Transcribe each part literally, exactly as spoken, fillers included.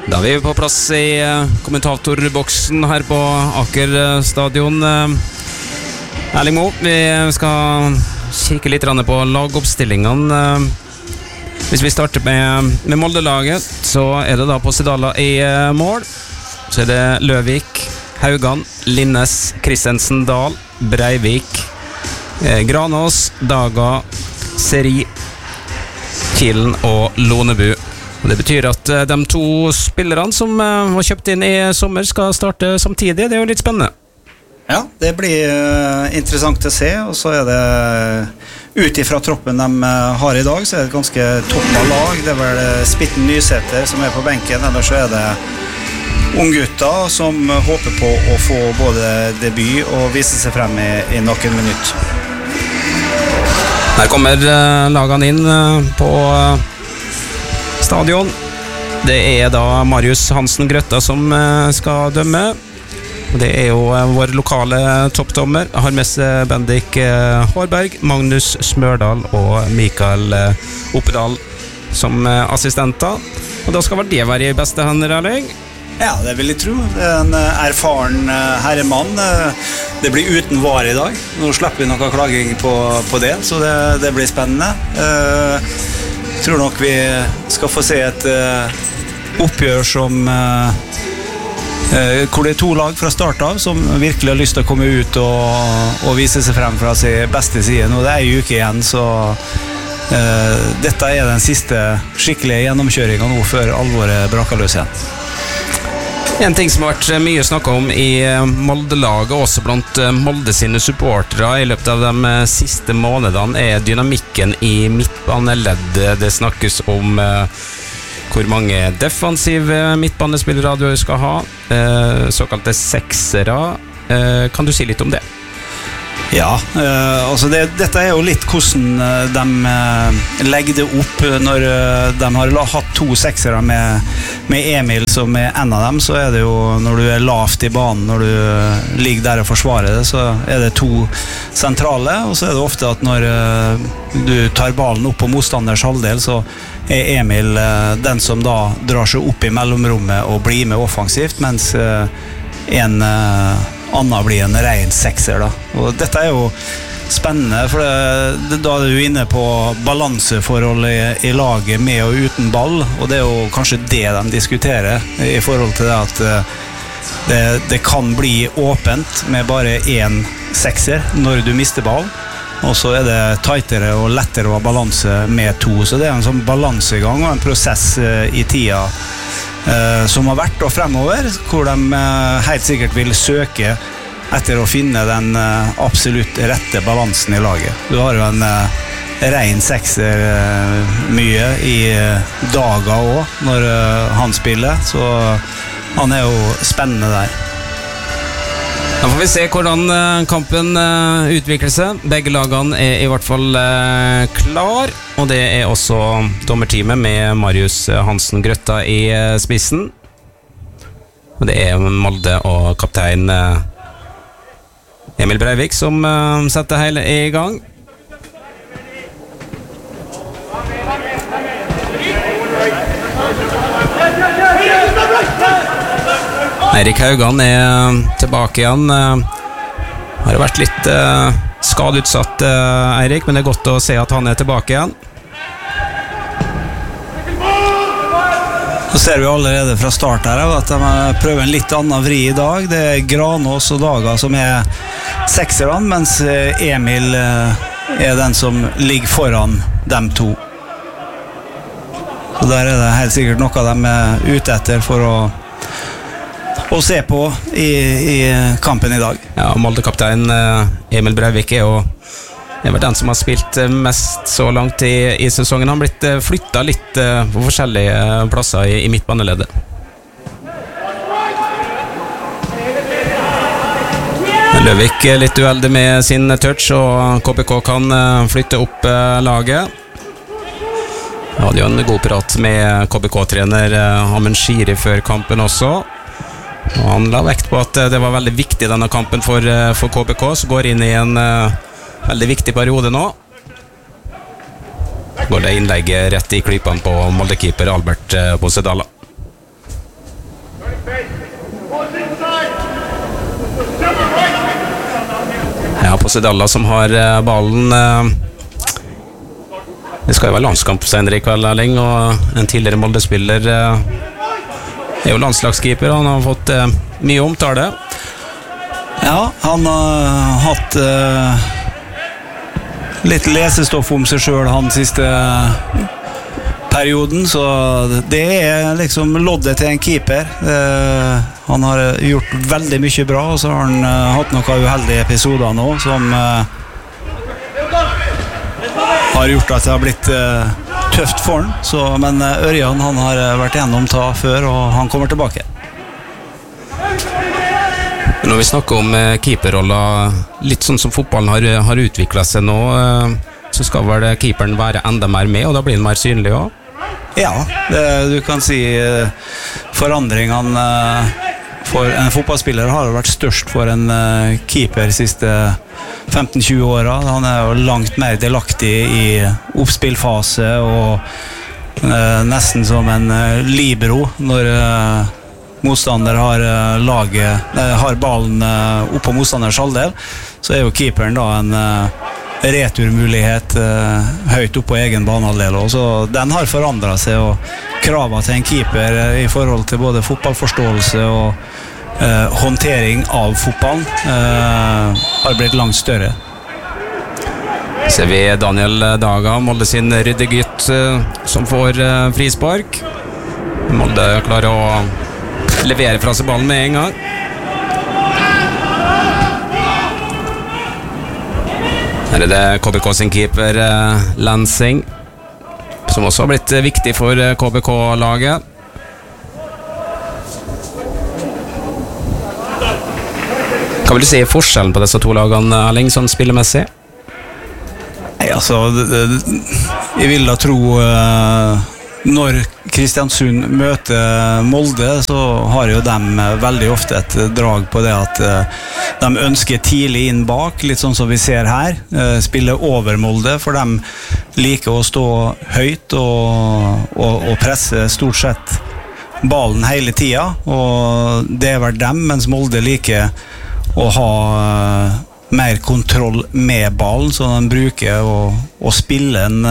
Da er vi på plass i kommentatorboksen her på Aker stadion. Erling Moe, vi skal kikke litt på lagoppstillingene. Hvis vi starter med, med Molde-laget, så er det da Posedala i mål. Så er det Løvik, Haugan, Linnes, Kristensen, Dahl, Breivik, eh, Granås, Daga, Seri, Kilen og Lonebu. Og det betyr at eh, de to spillerne som eh, var kjøpt inn i sommer skal starte samtidig. Det er jo litt spennende. Ja, det blir uh, interessant å se, og så er det ut ifra troppen de uh, har i dag, så er det et ganske toppa lag. Det er vel uh, Spitten Nysæter som er på benken, eller så er det unggutter som uh, håper på å få både debut og vise seg frem i, i noen minutt. Her kommer uh, lagene inn uh, på uh, stadion. Det er da Marius Hansen Grøtta som uh, skal dømme. Det er jo vår lokale toppdommer. Har med seg Bendik Hårberg, Magnus Smørdal og Mikael Oppedal som assistenter. Og da skal vel det være i beste hender, Erling? Ja, det vil jeg tro. Det er en erfaren herremann. Det blir uten var i dag. Nå slipper vi noe klaging på, på det, så det, det blir spennende. Jeg tror nok vi skal få se et oppgjør som hvor det er to lag fra start av som virkelig har lyst til å komme ut og, og vise seg frem fra sin beste side. Nå det er en uke igjen, så uh, dette er den siste skikkelige gjennomkjøringen nå før alvoret braker løs igjen. En ting som har vært mye snakket om i Molde-laget, også blant Molde sine supportere i løpet av de siste månedene, er dynamikken i midtbaneleddet. Det snakkes om uh, hvor mange defensive midtbanespillere du skal ha, eh, såkalte seksere. Eh, kan du si litt om det? Ja, eh, altså det, dette er jo litt hvordan de eh, legger det opp når de har hatt to seksere med, med Emil som er en av dem, så er det jo når du er lavt i banen, når du ligger der og forsvarer det, så er det to sentrale, og så er det ofte at når eh, du tar ballen opp på motstanders halvdel, så er Emil uh, den som da drar seg opp i mellomrommet og blir med offensivt, mens uh, en uh, annen blir en ren sekser da. Og dette er jo spennende, for det, det, da er du inne på balanseforholdet i, i laget med og uten ball, og det er jo kanskje det de diskuterer i forhold til det at uh, det, det kan bli åpent med bare en sekser når du mister ball, og så er det tightere og lettere å ha balanse med to, så det er en sånn balansegang og en prosess uh, i tida uh, som har vært og fremover, hvor de uh, helt sikkert vil søke etter å finne den uh, absolutt rette balansen i laget. Du har jo en uh, ren sekser uh, mye i uh, Daga også når uh, han spiller, så han er jo spennende der. Da får vi se hvordan kampen utvikler seg. Begge lagene er i hvert fall klar, og det er også dommerteamet med Marius Hansen Grøtta i spissen. Og det er Molde og kaptein Emil Breivik som setter hele i gang. Eirik Haugan er tilbake igjen. Har vært litt uh, skadeutsatt, uh, Eirik, men det er godt å se at han er tilbake igjen. Så ser vi allerede fra start her at de prøver en litt annen vri i dag. Det er Granås og Daga som er sekserne, mens Emil uh, er den som ligger foran dem to. Så der er det helt sikkert noe de er ute etter for å å se på i, i kampen i dag. Ja, Molde-kaptein Emil Breivik er jo er vel den som har spilt mest så langt i, i sesongen. Han har blitt flyttet litt på forskjellige plasser i, i midtbaneleddet. Løvik er litt uheldig med sin touch, og K B K kan flytte opp laget. Jeg hadde jo en god prat med K B K-trener Amund Shiri før kampen også. Og han la vekt på at det var veldig viktig denne kampen for, for K B K, som går inn i en uh, veldig viktig periode nå. Går det innlegget rett i klypene på Molde-keeper Albert uh, Posedala. Ja, Posedalla som har uh, ballen. Uh, det skal jo være landskamp senere i kveld, Erling, og en tidligere Molde-spiller uh, er jo landslagskeeper. Han har fått uh, mye omtale. Ja, han har uh, hatt uh, litt lesestoff om seg selv han siste perioden, så det er liksom loddet til en keeper. Uh, han har gjort veldig mye bra, og så har han uh, hatt noen uheldige episoder nå som uh, har gjort at det har blitt uh, tøft for han. Så, men uh, Ørjan han har vært gjennom ta før, og han kommer tilbake. Når vi snakker om eh, keeperroller, litt sånn som fotballen har, har utviklet seg nå, eh, så skal vel keeperen være enda mer med, og da blir den mer synlig også? Ja, det, du kan si eh, forandringene eh, for en fotballspiller har vært størst for en eh, keeper de siste femten til tjue åra. Han er jo langt mer delaktig i oppspillfase og eh, nesten som en eh, libero når eh, motstander har uh, laget uh, har ballen uh, opp på motstanders halvdel, så er jo keeperen da en uh, returmulighet uh, høyt opp på egen banehalvdel, og så den har forandret seg, og kravet til en keeper uh, i forhold til både fotballforståelse og uh, håndtering av fotballen uh, har blitt langt større. Ser vi Daniel Daga, Molde sin ryddegutt, uh, som får uh, frispark. Molde klarer å levere fra seg ballen med en gang. Her er det K B K sin keeper eh, Lansing, som også har blitt viktig for eh, K B K-laget. Hva vil du si er forskjellen på disse to lagene, Erling, sånn spillemessig? Nei, altså det, det, jeg vil da tro uh, når Kristiansund møter Molde, så har jo de veldig ofte et drag på det at de ønsker tidlig inn bak, litt sånn som vi ser her, spille over Molde, for de liker å stå høyt og, og, og presse stort sett ballen hele tida, og det er vel dem, mens Molde liker å ha mer kontroll med ballen, så de bruker å, å spille en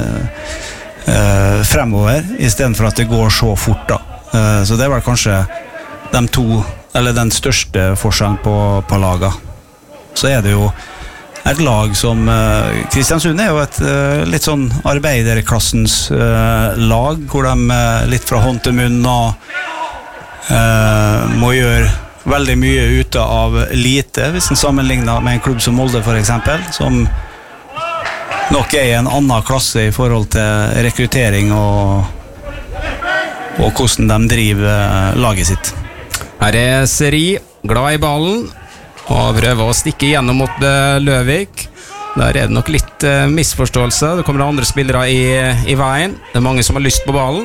Uh, fremover, i stedet for at det går så fort da. Uh, så det er vel kanskje de to, eller den største forskjellen på, på laget. Så er det jo et lag som uh, Kristiansund er jo et uh, litt sånn arbeiderklassens uh, lag, hvor de uh, litt fra hånd til munn og uh, må gjøre veldig mye ute av lite, hvis en sammenligner med en klubb som Molde for eksempel, som nok er i en annen klasse i forhold til rekruttering og, og hvordan de driver laget sitt. Her er Seri, glad i ballen, og prøver å stikke gjennom mot Løvik. Der er det nok litt uh, misforståelse. Det kommer andre spillere i, i veien. Det er mange som har lyst på ballen.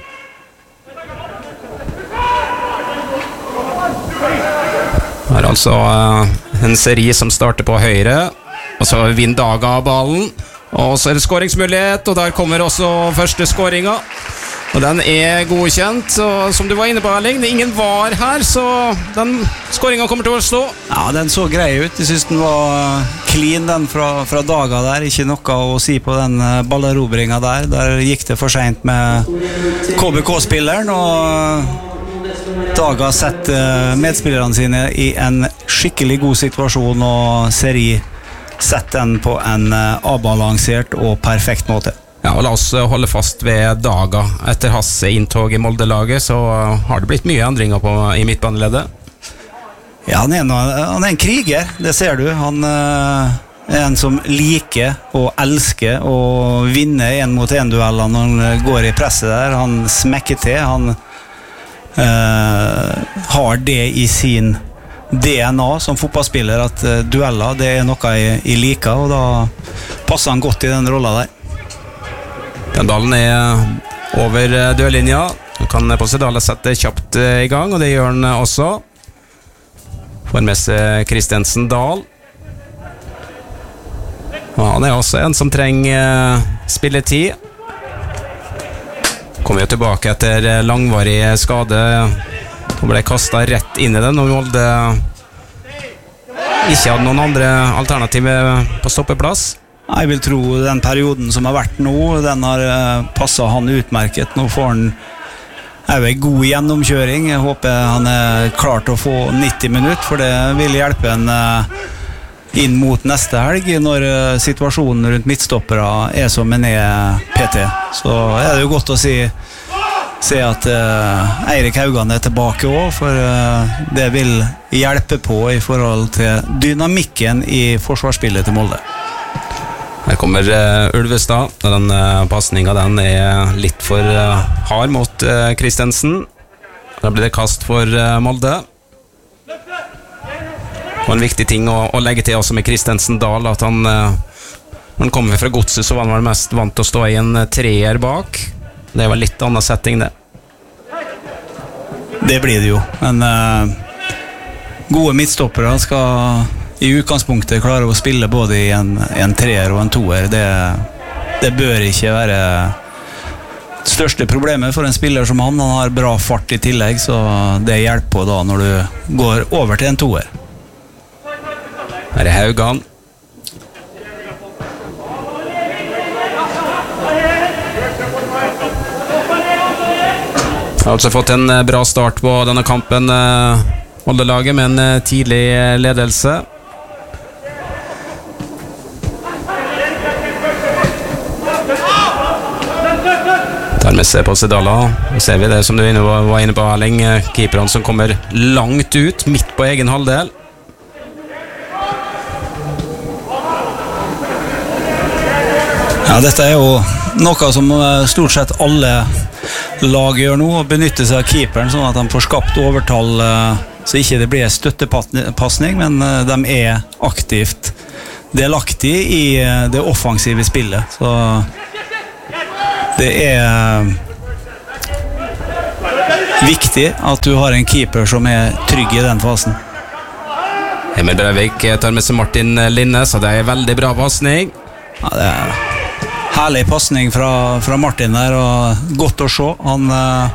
Her er altså uh, en Seri som starter på høyre, og så vinner Daga ballen, og så er det skåringsmulighet, og der kommer også første skåringa, og den er godkjent, og som du var inne på, Erling, det er ingen var her, så den skåringa kommer til å stå. Ja, den så grei ut. Jeg synes den var clean, den fra, fra Daga der. Ikke noe å si på den ballerobringa der. Der gikk det for sent med K B K-spilleren, og Daga setter medspillerne sine i en skikkelig god situasjon, og Seri sett den på en avbalansert og perfekt måte. Ja, og la oss holde fast ved Daga. Etter hans inntog i Molde-laget så har det blitt mye endringer på, i midtbaneleddet. Ja, han er, en, han er en kriger, det ser du. Han uh, er en som liker og elsker å vinne en mot en dueller når han går i presset der. Han smekker til, han uh, har det i sin D N A som fotballspiller, at uh, dueller, det er noe jeg, jeg liker, og da passer han godt i den rollen der. Den ballen er over dørlinja. Han kan Posedalla sette kjapt i gang, og det gjør han også. Får med seg Kristensen Dahl. Og han er også en som trenger spilletid. Kommer jo tilbake etter langvarig skade. Han ble kastet rett inn i den, og Molde ikke hadde noen andre alternativer på stoppeplass. Jeg vil tro den perioden som har vært nå, den har passet han utmerket. Nå får han er jo en god gjennomkjøring. Jeg håper han er klar til å få nitti minutter, for det vil hjelpe en inn mot neste helg, når situasjonen rundt midtstoppere er som den er P T. Så er det jo godt å si, se at uh, Eirik Haugan er tilbake også, for uh, det vil hjelpe på i forhold til dynamikken i forsvarsspillet til Molde. Her kommer uh, Ulvestad. Den uh, passningen den er litt for uh, hard mot uh, Kristensen. Da blir det kast for uh, Molde. Og en viktig ting å, å legge til også med Kristensen Dahl, at han uh, når han kommer fra Godset, så var han mest vant til å stå i en uh, treer bak. Det var litt annen setting det. Det blir det jo, men uh, gode midtstoppere skal i utgangspunktet klare å spille både i en, en treer og en toer. Det, det bør ikke være det største problemet for en spiller som han. Han har bra fart i tillegg, så det hjelper på da når du går over til en toer. Her er Haugan. Har altså fått en bra start på denne kampen, Molde-laget, med en tidlig ledelse. Tar med seg på Sedala. Nå ser vi det som du var inne på, Erling. Keeperen som kommer langt ut, midt på egen halvdel. Ja, dette er jo noe som stort sett alle lag gjør nå, å benytte seg av keeperen sånn at de får skapt overtall, så ikke det blir støttepassning, men de er aktivt delaktig i det offensive spillet. Så det er viktig at du har en keeper som er trygg i den fasen. Emil Breivik tar med seg Martin Linne, så det er en veldig bra passning. Ja, det er herlig passning fra, fra Martin der, og godt å se han,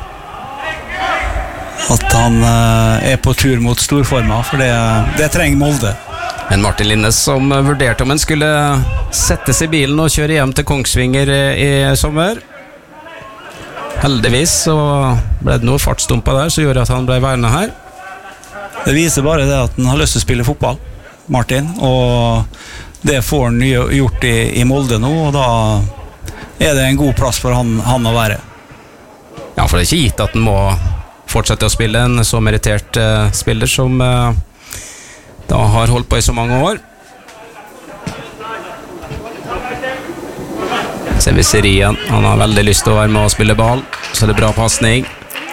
at han er på tur mot storforma, for det, det trenger Molde. En Martin Linnes som vurderte om han skulle sette seg i bilen og kjøre hjem til Kongsvinger i sommer. Heldigvis så ble det noe fartstumper der som gjorde at han ble værende her. Det viser bare det at han har lyst til å spille fotball, Martin, og det får han gjort i, i Molde nå, og da er det en god plass for han, han å være. Ja, for det er ikke gitt at han må fortsette å spille, en så meritert uh, spiller som uh, da har holdt på i så mange år. Ser vi Serien, han har veldig lyst til å være med og spille ball, så det er bra passning.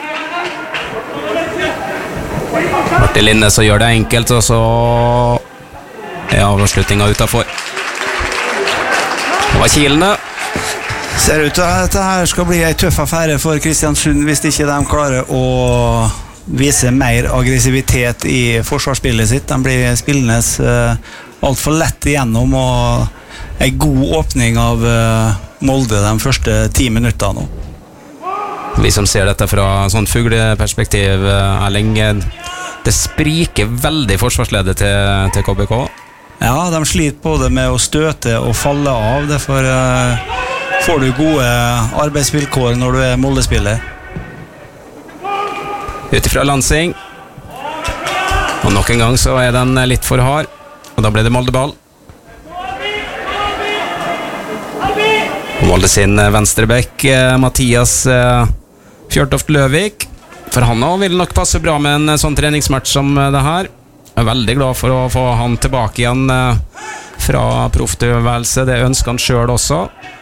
Martin Linne så gjør det enkelt, og så er avslutningen utenfor. Det var kilene. Ser ut til at dette her skal bli en tøff affære for Kristiansund hvis ikke de klarer å vise mer aggressivitet i forsvarsspillet sitt. De blir spillende alt for lett igjennom, og en god åpning av Molde de første ti minuttene nå. Vi som ser dette fra sånn fugleperspektiv, Erling, det spriker veldig forsvarsledet til, til K B K. Ja, de sliter både med å støte og falle av. Derfor uh, får du gode arbeidsvilkår når du er Molde-spiller. Utifra Lansing. Og nok en gang så er den litt for hard, og da blir det Molde-ball. Og Molde sin venstrebekk, Mathias Fjørtoft Løvik. For han også vil nok passe bra med en sånn treningsmatch som det her. Jeg er veldig glad for å få han tilbake igjen fra profftilværelse. Det ønsker han selv også.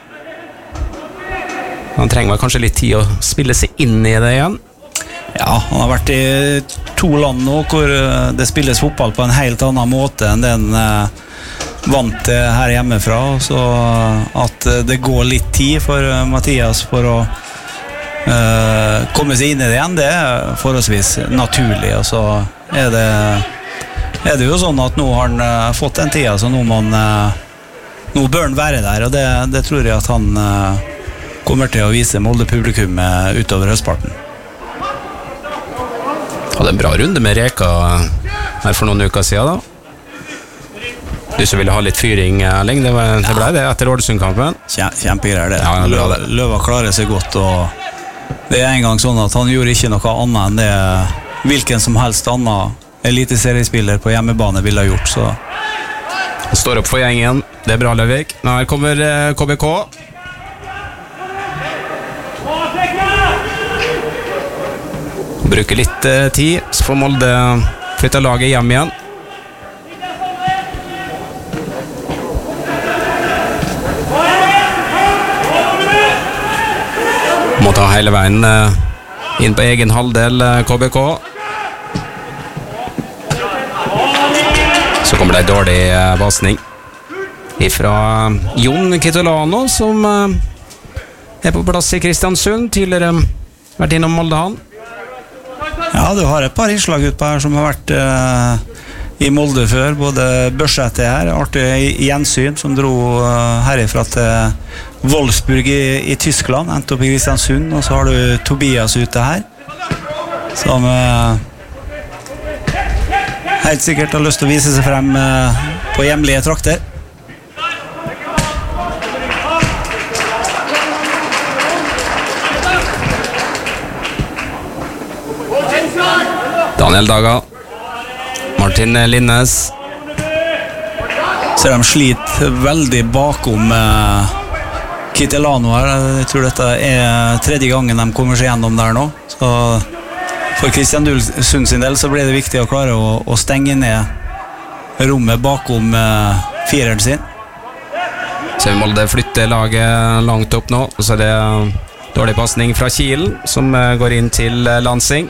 Han trenger vel kanskje litt tid å spille seg inn i det igjen. Ja, han har vært i to land nå hvor det spilles fotball på en helt annen måte enn den vant til her hjemmefra. Så at det går litt tid for Mathias for å uh, komme seg inn i det igjen, det er forholdsvis naturlig. Og så er det er det jo sånn at nå har han uh, fått den tida, så nå, man, uh, nå bør han være der, og det, det tror jeg at han uh, kommer til å vise Molde-publikum uh, utover høstparten. Hadde en bra runde med Reka her for noen uker siden da. Du som ville ha litt fyring, Erling, det, var, det ble det etter Ålesund-kampen. Kjempegreier det. Ja, det Løva, Løva klarer seg godt, og det er en gang sånn at han gjorde ikke noe annet enn det hvilken som helst annen eliteseriespiller på hjemmebane ville ha gjort, så han står opp for gjengen. Det er bra, Løvik. Nå her kommer K B K. Bruker litt eh, tid, så får Molde flytte laget hjem igjen. Må ta hele veien eh, inn på egen halvdel, eh, K B K. Så kommer det en dårlig eh, basning ifra Jon Kitolano, som eh, er på plass i Kristiansund. Tidligere vært innom Molde, han. Ja, du har et par innslag ut på her som har vært eh, i Molde før. Både Børsete her, artig gjensyn, som dro eh, herifra til Wolfsburg i, i Tyskland, endte opp i Kristiansund. Og så har du Tobias ute her, som eh, helt sikkert har lyst til å vise seg frem eh, på hjemlige trakter. Daniel Daga, Martin Linnes. Så de sliter veldig bakom eh, Kitolano her. Jeg tror dette er tredje gangen de kommer seg gjennom der nå. Så for Kristiansund sin del så ble det viktig å klare å, å stenge ned rommet bakom eh, fireren sin. Så Molde flytter laget langt opp nå, og så er det dårlig passning fra Kiel, som eh, går inn til eh, Lansing.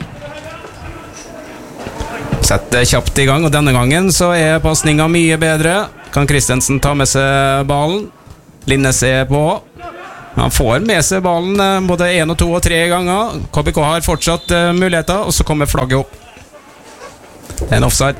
Setter kjapt i gang, og denne gangen så er passningen mye bedre. Kan Kristensen ta med seg ballen? Linnes er på. Han får med seg ballen både en og to og tre ganger. K B K har fortsatt uh, muligheter, og så kommer flagget opp. Det er en offside.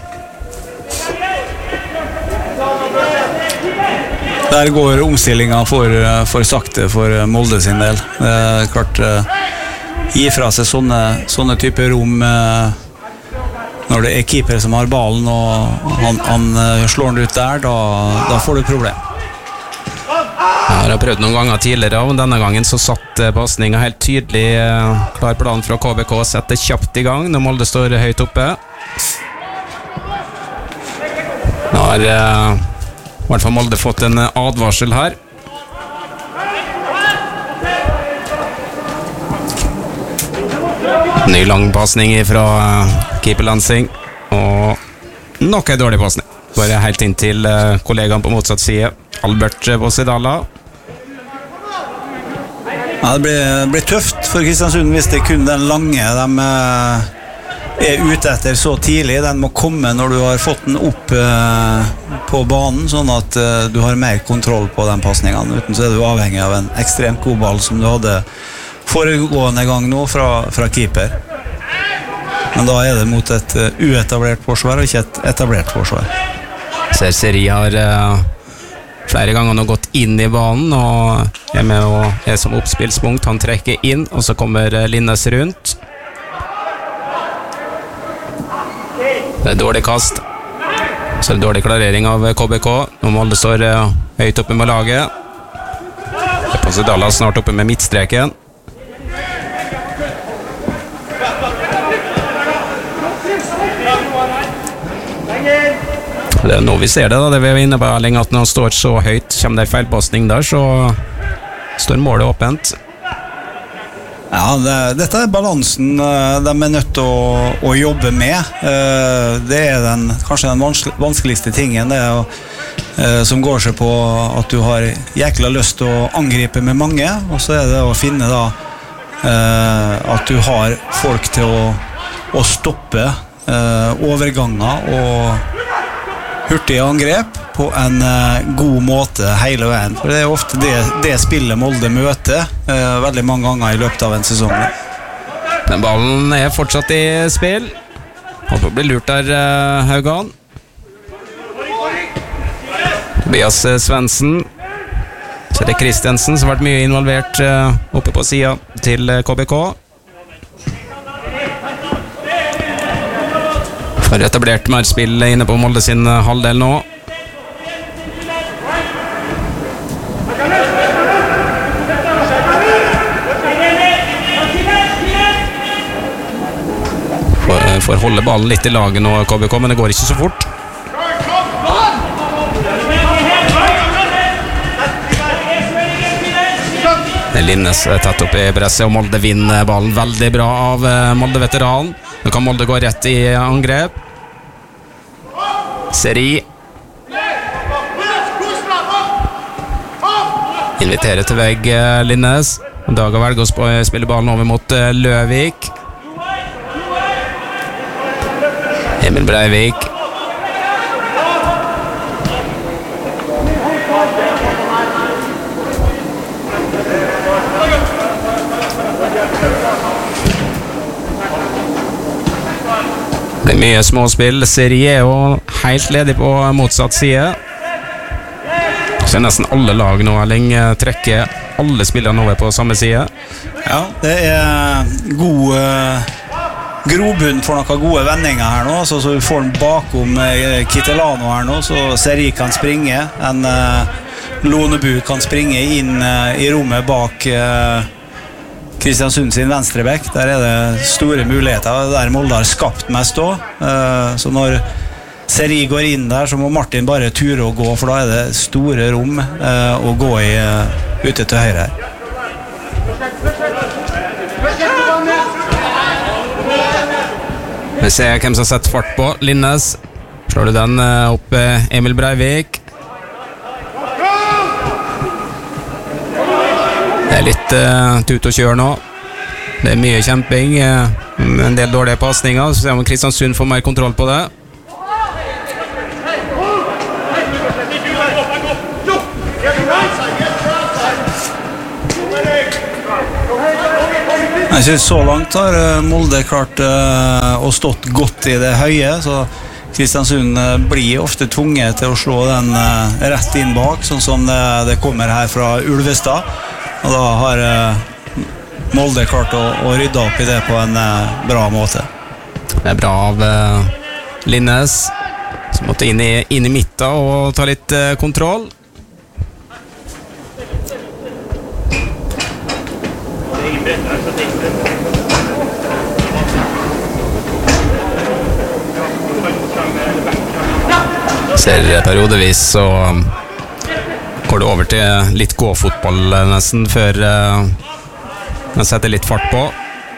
Der går omstillingen for, for sakte for Molde sin del. Det er klart uh, gi fra seg sånne, sånne typer rom uh, når det er keeper som har ballen og han, han slår den ut der, da, da får du problem. Jeg har prøvd noen ganger tidligere, og denne gangen så satt passningen helt tydelig. Klar plan fra K B K, setter kjapt i gang når Molde står høyt oppe. Nå har i hvert fall Molde fått en advarsel her. Ny lang passning fra keeper Lansing, og nok en dårlig passning. Bare helt inn til kollegaen på motsatt side, Albert Bossidala. Ja, det blir, blir tøft for Kristiansund hvis det er kun den lange de er ute etter så tidlig. Den må komme når du har fått den opp på banen, sånn at du har mer kontroll på den passningen. Uten så er du avhengig av en ekstremt god ball som du hadde foregående gang nå fra, fra keeper. Men da er det mot et uetablert forsvar og ikke et etablert forsvar. Ser Seri har uh, flere ganger nå gått inn i banen og er med og er som oppspillspunkt. Han trekker inn, og så kommer uh, Linnes rundt. Det er dårlig kast. Så er det dårlig klarering av K B K. Nå Molde står uh, høyt oppe med laget. Posidala snart oppe med midtstreken. Det er nå vi ser det da, det vi er inne på lenge, at når han står så høyt, kommer det en feilpassning der, så står målet åpent. Ja, det, dette er balansen de er nødt til å, å jobbe med. Det er den, kanskje den vanskeligste tingen, det er, som går seg på at du har jækla lyst til å angripe med mange, og så er det å finne da at du har folk til å, å stoppe overganger og hurtige angrep på en uh, god måte hele veien. For det er ofte det, det spillet Molde møter uh, veldig mange ganger i løpet av en sesong. Den ballen er fortsatt i spill. Håper å bli lurt der, uh, Haugan. Tobias Svendsen. Så er det Kristensen som har vært mye involvert uh, oppe på siden til uh, K B K. For etablert mer spill inne på Molde sin halvdel nå. får holde ballen litt i laget nå, K B K, men det går ikke så fort. Linnes tatt opp i presset, og Molde vinner ballen veldig bra av Molde-veteranen. Nå kan Molde gå rett i angrep. Seri inviterer til vegg Linnes. Daga velger å spille ballen over mot Løvik. Emil Breivik. Det er mye småspill. Seri er jo helt ledig på motsatt side. Så er nesten alle lag nå lenge trekker alle spillerne over på samme side. Ja, det er god uh, grobunn for noen gode vendinger her nå, så, så vi får den bakom uh, Kittelano her nå, så Seri kan springe, en uh, Lonebu kan springe inn uh, i rommet bak uh, Kristiansund sin venstrebekk. Der er det store muligheter, der Molde har skapt mest også, uh, så når Seri går inn der, så må Martin bare ture og gå, for da er det store rom uh, å gå i uh, ute til høyre her. Vi ser hvem som setter fart på. Linnes. Slår du den uh, opp uh, Emil Breivik. Det er litt uh, tut og kjør nå. Det er mye kjemping, uh, en del dårlige passninger, så ser vi om Kristiansund får mer kontroll på det. Jeg synes så langt har Molde klart uh, å stått godt i det høye, så Kristiansund uh, blir ofte tvunget til å slå den uh, rett inn bak, sånn som det, det kommer her fra Ulvestad, og da har uh, Molde klart å, å rydde opp i det på en uh, bra måte. Det er bra av uh, Linnes, som måtte inn i, inn i midten og ta litt uh, kontroll. Ser periodevis så går det over til litt gå-fotball nesten før uh, man setter litt fart på.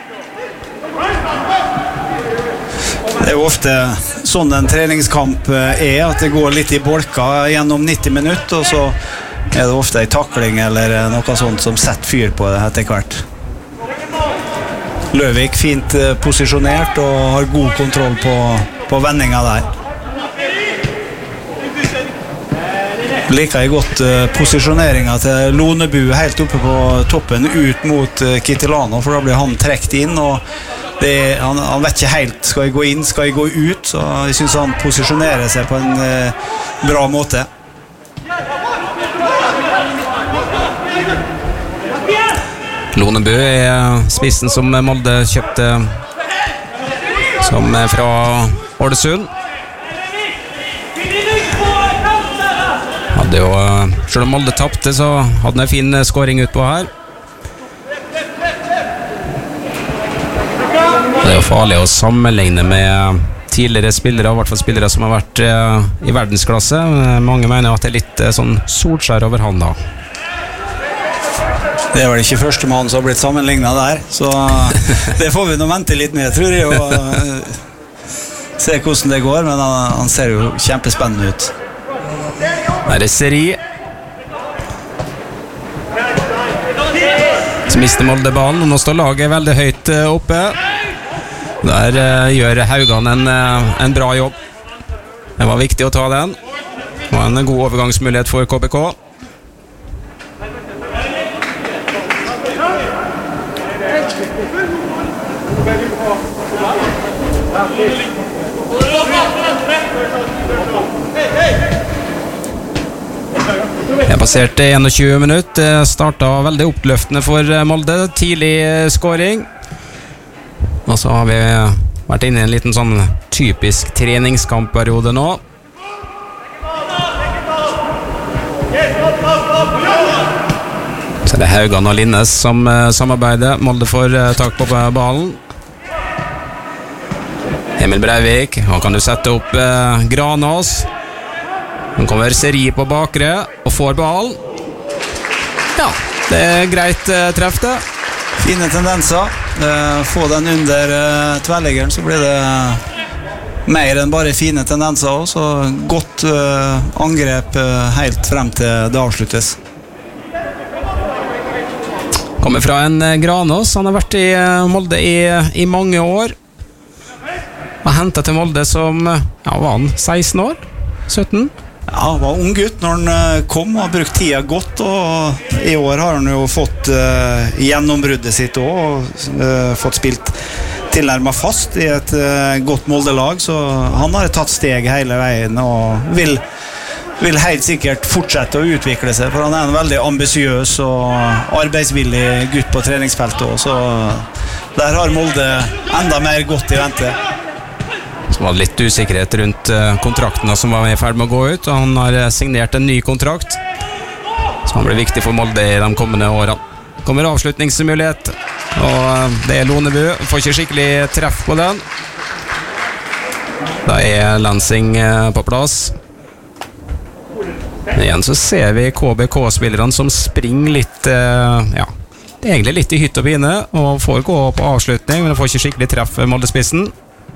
Det er jo ofte sånn en treningskamp er, at det går litt i bolka gjennom nitti minutter, og så er det ofte en takling eller noe sånt som setter fyr på det etter hvert. Løvik fint posisjonert og har god kontroll på, på vendinga der. Liker jeg godt uh, posisjoneringen til Lonebu helt oppe på toppen ut mot uh, Kittelano, for da blir han trekt inn, og det, han, han vet ikke helt, skal jeg gå inn, skal jeg gå ut, så jeg synes han posisjonerer seg på en uh, bra måte. Lonebu er spissen som Molde kjøpte som er fra Ålesund. Hadde jo, selv om Molde tappte, så hadde han en fin scoring ut på her. Det er jo farlig å sammenligne med tidligere spillere, i hvert fall spillere som har vært uh, i verdensklasse. Mange mener at det er litt uh, sånn solskjær over han da. Det er vel ikke første mann som har blitt sammenlignet der, så det får vi nå vente litt med, tror jeg, og uh, se hvordan det går, men han, han ser jo kjempespennende ut. Her er Seri som mister Molde ballen, og nå står laget veldig høyt oppe. Der uh, gjør Haugan en, uh, en bra jobb. Det var viktig å ta den. Det var en god overgangsmulighet for K B K. Jeg passerte tjueen minutter, startet veldig oppløftende for Molde, tidlig scoring. Og så har vi vært inne i en liten sånn typisk treningskampperiode nå. Så det er Haugan og Linnes som samarbeider. Molde får tak på ballen. Emil Breivik, han kan du sette opp eh, Granås. Han kommer seri på bakre og får ball. Ja, det er greit eh, treff det. Fine tendenser. Eh, få den under eh, tverrleggeren, så blir det mer enn bare fine tendenser også. Så godt eh, angrep eh, helt frem til det avsluttes. Kommer fra en eh, Granås. Han har vært i eh, Molde i, i mange år. Han hentet til Molde som, ja, var han seksten år? sytten? Ja, han var ung gutt når han kom og har brukt tida godt, og i år har han jo fått uh, gjennombruddet sitt også, og uh, fått spilt tilnærmet fast i et uh, godt Molde-lag, så han har tatt steg hele veien og vil, vil helt sikkert fortsette å utvikle seg, for han er en veldig ambisiøs og arbeidsvillig gutt på treningsfeltet også, så der har Molde enda mer godt i vente. Det var litt usikkerhet rundt kontraktene som var i ferd med å gå ut, og han har signert en ny kontrakt, så han blir viktig for Molde i de kommende årene. Kommer avslutningsmulighet, og det er Lonebu, får ikke skikkelig treff på den. Da er Lansing på plass. Igjen så ser vi K B K-spillerne som springer litt, ja, det er egentlig litt i hytt og pine, og får gå på avslutning, men får ikke skikkelig treff Molde-spissen.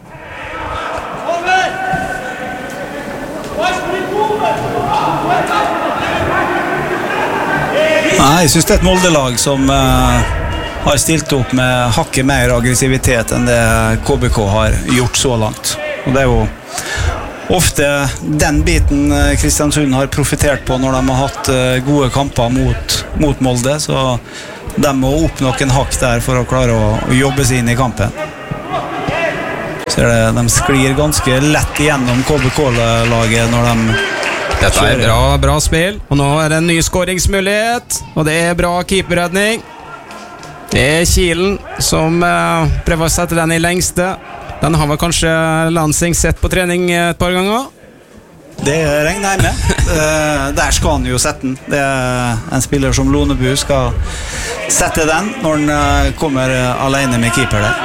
Nei, jeg synes det er et Molde-lag som uh, har stilt opp med hakket mer aggressivitet enn det K B K har gjort så langt. Og det er jo ofte den biten Kristiansund har profitert på når de har hatt uh, gode kamper mot, mot Molde, så de må opp noen hakk der for å klare å, å jobbe seg inn i kampen. Så det, de sklir ganske lett igjennom K B K-laget når de Dette er bra, bra spill, og nå er det en ny skåringsmulighet, og det er bra keeperredning. Det er Kielen som eh, prøver å sette den i lengste. Den har vel kanskje Lansing sett på trening et par ganger? Det regner jeg med. uh, der skal han jo sette den. Det er en spiller som Lonebu skal sette den når han uh, kommer uh, alene med keeper der.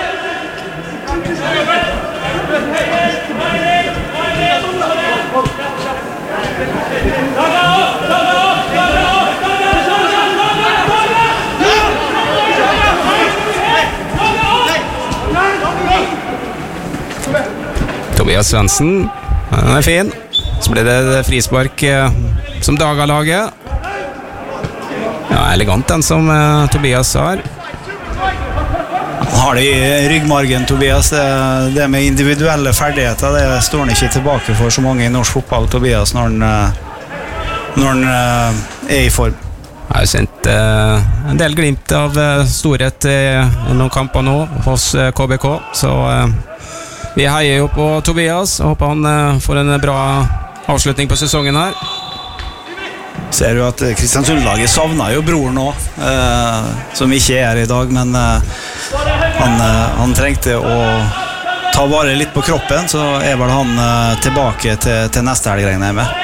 Tobias Svendsen, han er fin. Så blir det frispark eh, som Daga-laget. Ja, elegant den som eh, Tobias har. Han har det i ryggmargen, Tobias. Det, det med individuelle ferdigheter, det står han ikke tilbake for så mange i norsk fotball, Tobias, når han, når han er i form. Jeg har sendt eh, en del glimt av eh, storhet i noen kamper nå hos eh, K B K, så eh, vi heier jo på Tobias og håper han eh, får en bra avslutning på sesongen her. Ser du at Kristiansund-laget savner jo broren nå, eh, som ikke er her i dag, men eh, han, eh, han trengte å ta bare litt på kroppen, så er vel han eh, tilbake til, til neste helg, regner jeg med.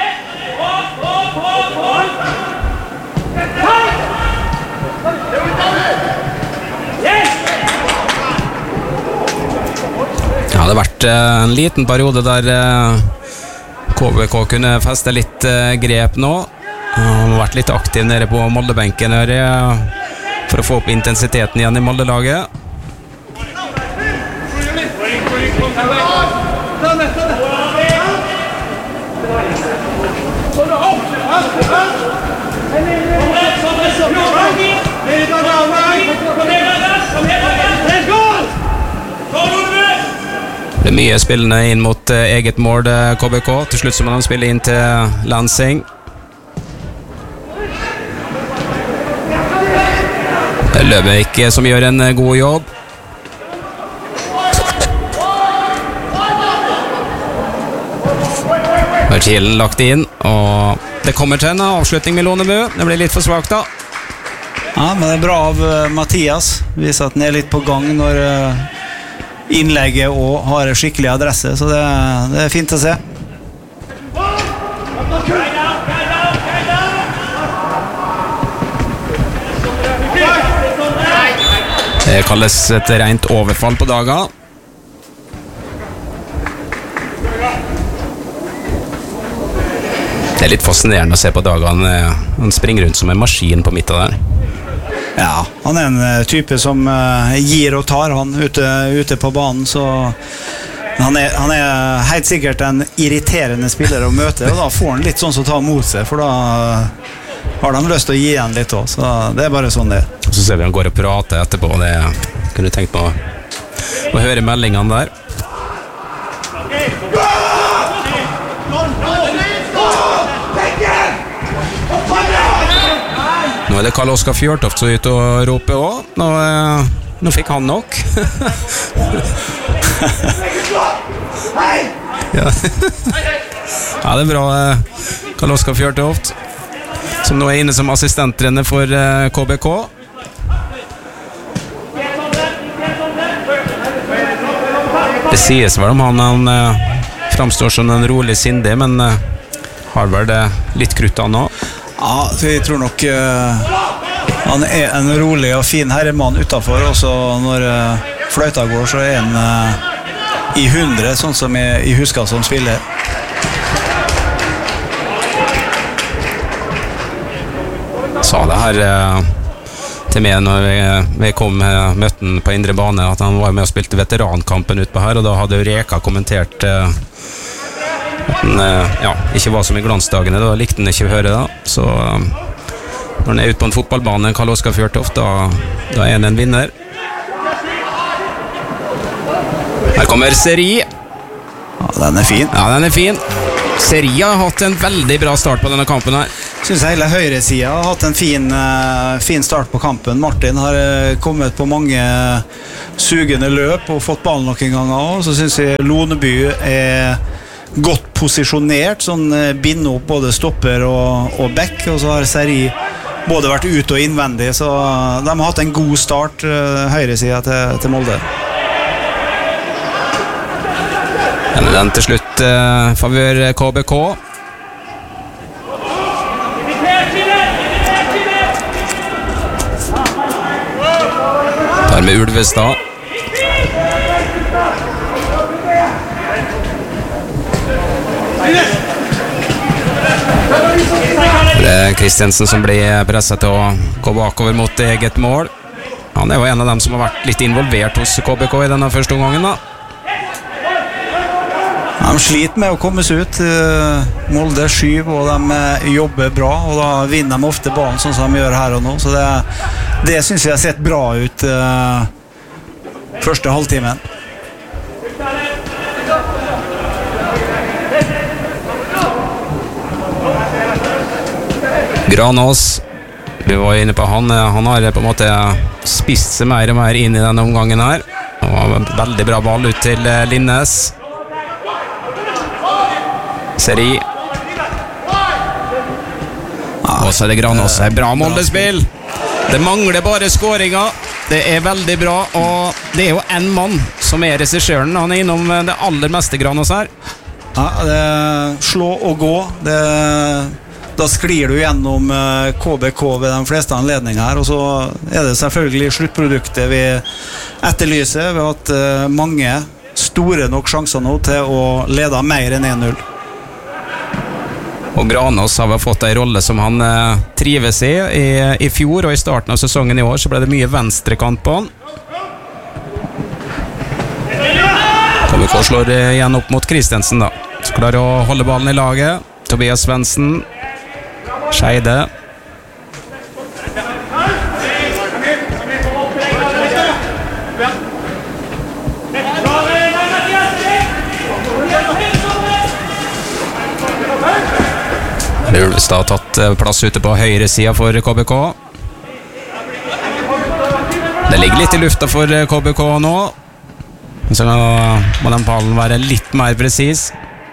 Det hadde vært eh, en liten periode der eh, K B K kunne feste litt eh, grep nå. Han har vært litt aktiv nede på Molde-benken her, eh, for å få opp intensiteten igjen i Molde-laget. Det er mye spillende inn mot eh, eget mål, eh, K B K. Til slutt så må de spille inn til Lansing. Det er Løbeik som gjør en eh, god jobb. Nå er Kielen lagt inn, og det kommer til en avslutning med Lonebu. Det blir litt for svagt da. Ja, men det er bra av uh, Mathias. Viser at han er litt på gang når uh, innlegget og har skikkelig adresse, så det, det er fint å se. Det kalles et rent overfall på Daga. Det er litt fascinerende å se på Dag. Han, han springer rundt som en maskin på midten der. Ja, han er en type som uh, gir og tar han ute, ute på banen, så han er, han er helt sikkert en irriterende spiller å møte, og da får han litt sånn som tar mot seg, for da har de lyst til å gi han litt også, så det er bare sånn det. Og så ser vi han går og prater etterpå, det kunne du tenkt på å høre meldingene der. Nå er det Karl Oskar Fjørtoft som er ute og roper også. Nå, eh, nå fikk han nok. ja. ja, det er bra, eh, Karl Oskar Fjørtoft, som nå er inne som assistenttrener for eh, K B K. Det sies vel om han, han eh, framstår som en rolig sindig, men eh, har vel det litt krutt han også. Ja, jeg tror nok uh, han er en rolig og fin herremann utenfor, og så når uh, fløyta går, så er han uh, i hundre, sånn som jeg, jeg husker som spiller. Sa det her uh, til meg når vi, vi kom uh, møtten på indre bane, at han var med og spilte veterankampen ut på her, og da hadde Reka kommentert uh, at han ja, ikke var som i glansdagene, da likte han ikke å høre det. Så når han er ute på en fotballbane, Karl Oskar Fjørtoft, da, da er han en vinner. Her kommer Seri. Ja, den er fin. Ja, den er fin. Seri har hatt en veldig bra start på denne kampen her. Synes hele høyresiden har hatt en fin, uh, fin start på kampen. Martin har uh, kommet på mange sugende løp og fått ballen noen ganger også. Så synes jeg Loneby er godt posisjonert, sånn binder opp både stopper og, og back, og så har Seri både vært ut og innvendig, så de har hatt en god start, uh, høyresiden til, til Molde. Den til slutt uh, favør K B K. Der med Ulvestad. Det er Kristiansen som blir presset til å gå bakover mot eget mål. Han er jo en av dem som har vært litt involvert hos K B K i denne første omgangen da. De sliter med å komme seg ut. Molde skyv, og de jobber bra, og da vinner de ofte banen sånn som de gjør her og nå, så det, det synes jeg har sett bra ut uh, første halvtimen. Granås, vi var inne på han, han har på en måte spist seg mer og mer inn i denne omgangen her, og en veldig bra ball ut til Linnes. Seri. Og så er det Granås, det er bra Molde-spill. Det mangler bare skåringer. Det er veldig bra, og det er jo en mann som er regissøren. Han er innom det aller meste Granås her. Ja, det slå og gå. Det Da sklir du gjennom K B K ved de fleste anledninger her, og så er det selvfølgelig sluttproduktet vi etterlyser. Vi har hatt mange store nok sjanser nå til å lede mer enn en null. Og Granås har fått en rolle som han eh, trives i, i i fjor, og i starten av sesongen i år så ble det mye venstrekant på han. K B K slår igjen opp mot Kristiansen da. Så klarer å holde ballen i laget. Tobias Svendsen. Skeide. Ulvestad har tatt plass ute på høyre siden for K B K. Det ligger litt i lufta for K B K nå, så må den ballen være litt mer presis.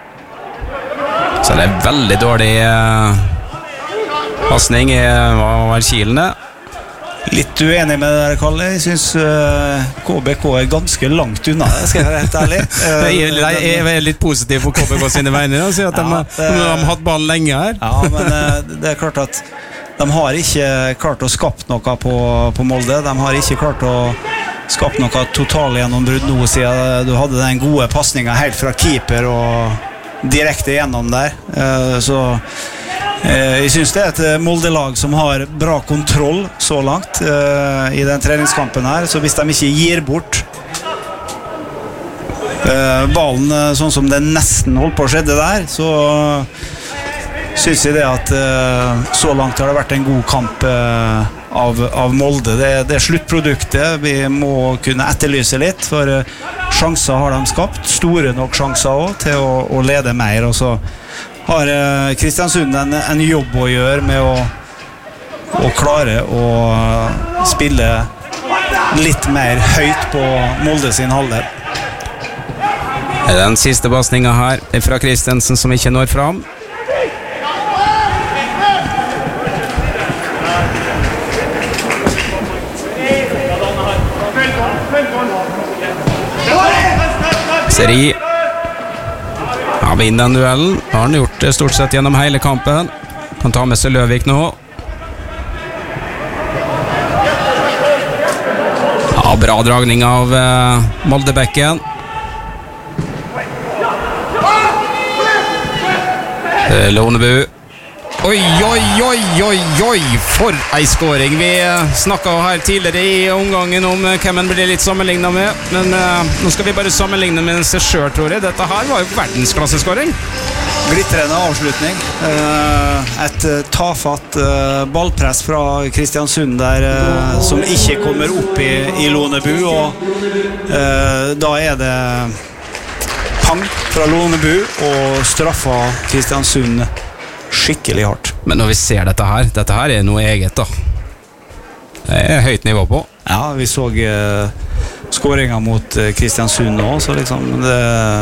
Så det er veldig dårlig passning i Kilene. Litt uenig med det der, Kalle. Jeg synes uh, K B K er ganske langt unna, skal jeg være helt ærlig. Uh, jeg er litt positiv for K B K sine vegne, og sier at ja, de, det, de har hatt ballen lenge her. Ja, men uh, det er klart at de har ikke klart å skapt noe på, på Molde. De har ikke klart å skapt noe total gjennombrudd nå, siden du hadde den gode passningen helt fra keeper og direkte gjennom der. Uh, så Jeg synes det er et Molde-lag som har bra kontroll så langt uh, i den treningskampen her, så hvis de ikke gir bort uh, ballen uh, sånn som det nesten holdt på å skjedde der, så uh, synes jeg det at uh, så langt har det vært en god kamp uh, av, av Molde. Det, det er sluttproduktet vi må kunne etterlyse litt, for uh, sjanser har de skapt, store nok sjanser også, til å, å lede mer, og så har Kristiansund en, en jobb å gjøre med å, å klare å spille litt mer høyt på Molde sin halvdel. Den siste pasningen her er fra Kristensen som ikke når fram. Seri ja, vinner den duellen. Har han gjort det stort sett gjennom hele kampen. Kan ta med seg Løvik nå. Ja, bra dragning av uh, Moldebekken. uh, Lonebu. Oi, oi, oi, oi, oi, for ei skåring. Vi snakket her tidligere i omgangen om hvem en blir litt sammenlignet med, men uh, nå skal vi bare sammenligne med seg selv, tror jeg. Dette her var jo verdensklasseskåring. Glittrende avslutning. Uh, et uh, tafatt uh, ballpress fra Kristiansund der, uh, som ikke kommer opp i, i Lonebu, og uh, da er det pang fra Lonebu, og straffa Kristiansund skikkelig hardt. Men når vi ser dette her, dette her er noe eget da. Det er høyt nivå på. Ja, vi så uh, skåringen mot uh, Kristiansund nå, så liksom det